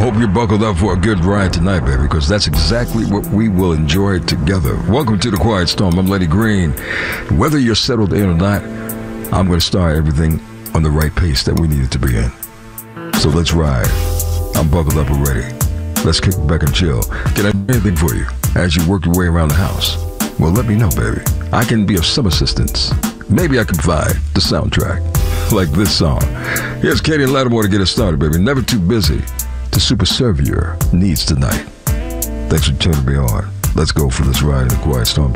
hope you're buckled up for a good ride tonight, baby, because that's exactly what we will enjoy together. Welcome to The Quiet Storm. I'm Lenny Green. Whether you're settled in or not, I'm going to start everything on the right pace that we need it to be in. So let's ride. I'm buckled up already. Let's kick back and chill. Can I do anything for you as you work your way around the house? Well, let me know, baby. I can be of some assistance. Maybe I can provide the soundtrack, like this song. Here's Katie and Lattimore to get us started, baby. Never too busy to super serve your needs tonight. Thanks for tuning me on. Let's go for this ride in The Quiet Storm.